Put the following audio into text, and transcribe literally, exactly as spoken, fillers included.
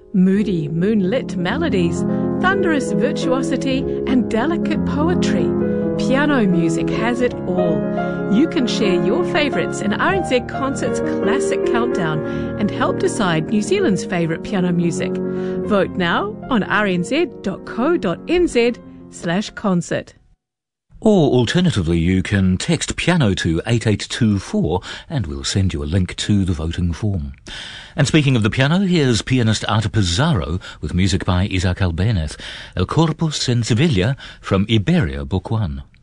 Moody, moonlit melodies, thunderous virtuosity, and delicate poetry. Piano music has it all. You can share your favourites in R N Z Concert's Classic Countdown and help decide New Zealand's favourite piano music. Vote now on rnz.co.nz slash concert. Or alternatively, you can text piano to eight eight two four and we'll send you a link to the voting form. And speaking of the piano, here's pianist Arta Pizarro with music by Isaac Albéniz, El Corpus en Sevilla from Iberia, Book One.